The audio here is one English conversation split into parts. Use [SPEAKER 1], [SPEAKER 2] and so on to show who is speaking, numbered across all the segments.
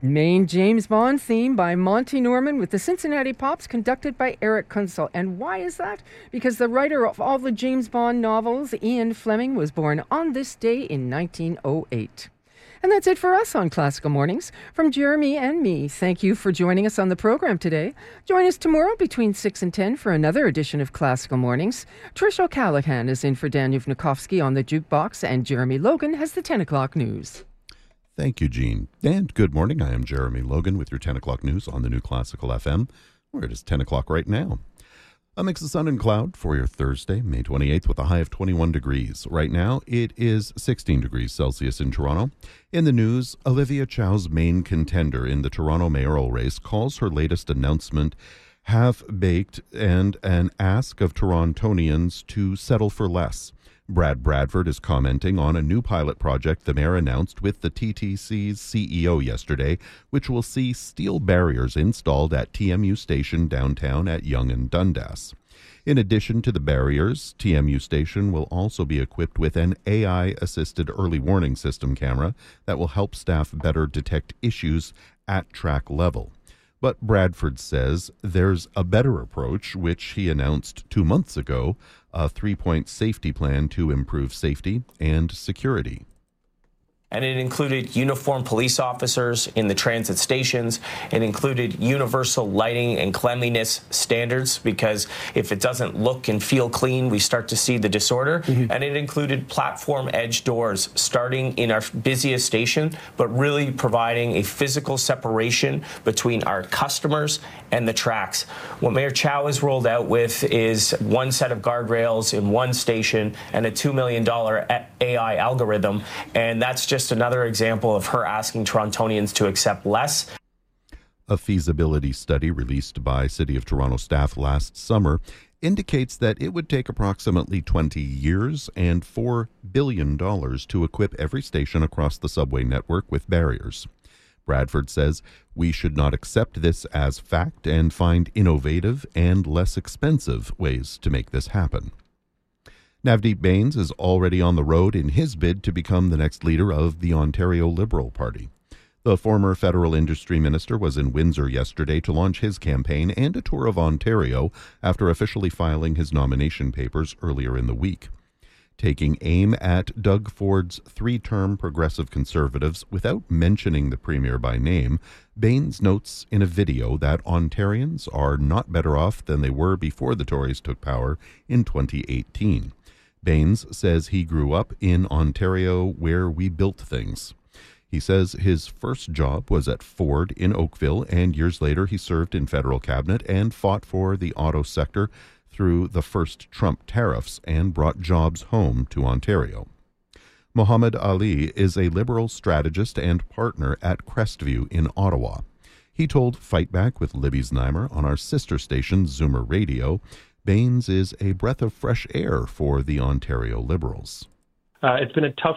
[SPEAKER 1] Main James Bond theme by Monty Norman with the Cincinnati Pops conducted by Eric Kunzel. And why is that? Because the writer of all the James Bond novels, Ian Fleming, was born on this day in 1908. And that's it for us on Classical Mornings. From Jeremy and me, thank you for joining us on the program today. Join us tomorrow between 6 and 10 for another edition of Classical Mornings. Trish O'Callaghan is in for Daniel Vnukovsky on the Jukebox, and Jeremy Logan has the 10 o'clock news.
[SPEAKER 2] Thank you, Jean. And good morning. I am Jeremy Logan with your 10 o'clock news on the New Classical FM, where it is 10 o'clock right now. A mix of sun and cloud for your Thursday, May 28th, with a high of 21 degrees. Right now, it is 16 degrees Celsius in Toronto. In the news, Olivia Chow's main contender in the Toronto mayoral race calls her latest announcement half-baked and an ask of Torontonians to settle for less. Brad Bradford is commenting on a new pilot project the mayor announced with the TTC's CEO yesterday, which will see steel barriers installed at TMU Station downtown at Yonge and Dundas. In addition to the barriers, TMU Station will also be equipped with an AI-assisted early warning system camera that will help staff better detect issues at track level. But Bradford says there's a better approach, which he announced 2 months ago, a 3-point safety plan to improve safety and security.
[SPEAKER 3] And it included uniformed police officers in the transit stations. It included universal lighting and cleanliness standards, because if it doesn't look and feel clean, we start to see the disorder. Mm-hmm. And it included platform edge doors starting in our busiest station, but really providing a physical separation between our customers and the tracks. What Mayor Chow has rolled out with is one set of guardrails in one station and a $2 million AI algorithm. And that's just another example of her asking Torontonians to accept less.
[SPEAKER 2] A feasibility study released by City of Toronto staff last summer indicates that it would take approximately 20 years and $4 billion to equip every station across the subway network with barriers. Bradford says we should not accept this as fact and find innovative and less expensive ways to make this happen. Navdeep Bains is already on the road in his bid to become the next leader of the Ontario Liberal Party. The former federal industry minister was in Windsor yesterday to launch his campaign and a tour of Ontario after officially filing his nomination papers earlier in the week. Taking aim at Doug Ford's 3-term Progressive Conservatives without mentioning the Premier by name, Bains notes in a video that Ontarians are not better off than they were before the Tories took power in 2018. Bains says he grew up in Ontario where we built things. He says his first job was at Ford in Oakville, and years later he served in federal cabinet and fought for the auto sector through the first Trump tariffs and brought jobs home to Ontario. Mohammed Ali is a Liberal strategist and partner at Crestview in Ottawa. He told Fight Back with Libby Znaimer on our sister station Zoomer Radio, Bains is a breath of fresh air for the Ontario Liberals.
[SPEAKER 4] It's been a tough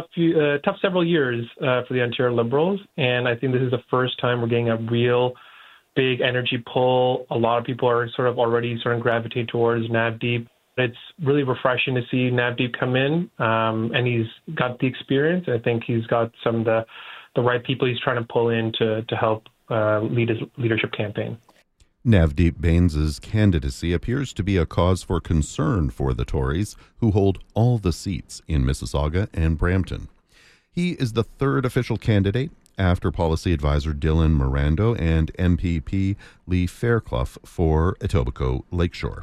[SPEAKER 4] several years for the Ontario Liberals, and I think this is the first time we're getting a real big energy pull. A lot of people are already gravitating towards Navdeep. It's really refreshing to see Navdeep come in, and he's got the experience. I think he's got some of the right people he's trying to pull in to help lead his leadership campaign.
[SPEAKER 2] Navdeep Bains' candidacy appears to be a cause for concern for the Tories, who hold all the seats in Mississauga and Brampton. He is the third official candidate after policy advisor Dylan Mirando and MPP Lee Fairclough for Etobicoke Lakeshore.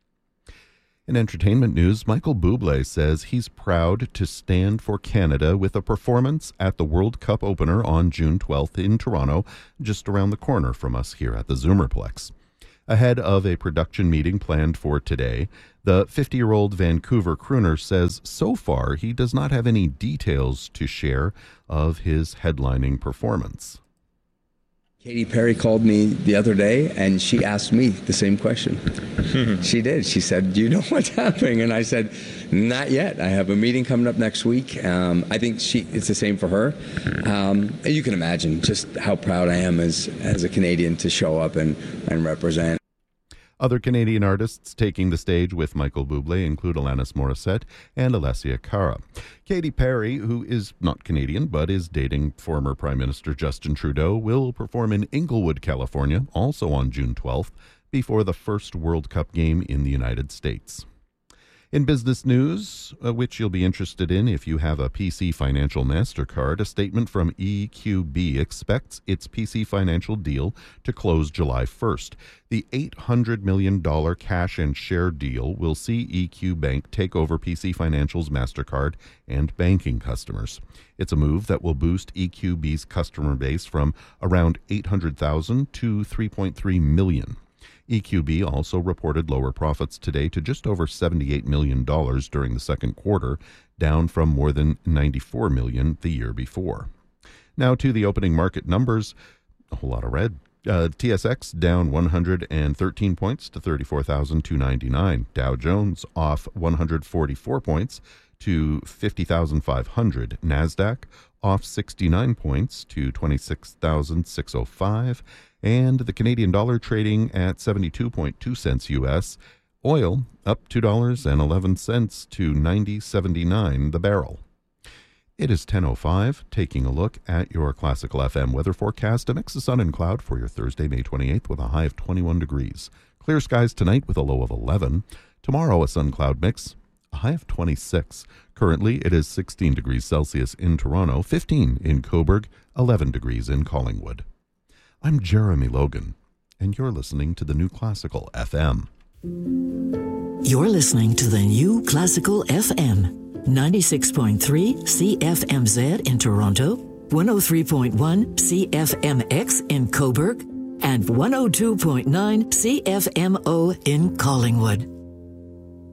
[SPEAKER 2] In entertainment news, Michael Bublé says he's proud to stand for Canada with a performance at the World Cup opener on June 12th in Toronto, just around the corner from us here at the Zoomerplex. Ahead of a production meeting planned for today, the 50-year-old Vancouver crooner says so far he does not have any details to share of his headlining performance.
[SPEAKER 5] Katy Perry called me the other day, and she asked me the same question. She did. She said, "Do you know what's happening?" And I said, "Not yet. I have a meeting coming up next week." I think it's the same for her. You can imagine just how proud I am as a Canadian to show up and represent.
[SPEAKER 2] Other Canadian artists taking the stage with Michael Bublé include Alanis Morissette and Alessia Cara. Katy Perry, who is not Canadian but is dating former Prime Minister Justin Trudeau, will perform in Inglewood, California, also on June 12th, before the first World Cup game in the United States. In business news, which you'll be interested in if you have a PC Financial MasterCard, a statement from EQB expects its PC Financial deal to close July 1st. The $800 million cash and share deal will see EQ Bank take over PC Financial's MasterCard and banking customers. It's a move that will boost EQB's customer base from around 800,000 to 3.3 million. EQB also reported lower profits today to just over $78 million during the second quarter, down from more than $94 million the year before. Now to the opening market numbers. A whole lot of red. TSX down 113 points to 34,299. Dow Jones off 144 points to 50,500. NASDAQ off 69 points to 26,605. And the Canadian dollar trading at 72.2 cents U.S. Oil up $2.11 to 90.79 the barrel. It is 10:05. Taking a look at your Classical FM weather forecast. A mix of sun and cloud for your Thursday, May 28th, with a high of 21 degrees. Clear skies tonight with a low of 11. Tomorrow, a sun-cloud mix, a high of 26. Currently, it is 16 degrees Celsius in Toronto, 15 in Cobourg, 11 degrees in Collingwood. I'm Jeremy Logan, and you're listening to the New Classical FM.
[SPEAKER 6] You're listening to the New Classical FM, 96.3 CFMZ in Toronto, 103.1 CFMX in Cobourg, and 102.9 CFMO in Collingwood.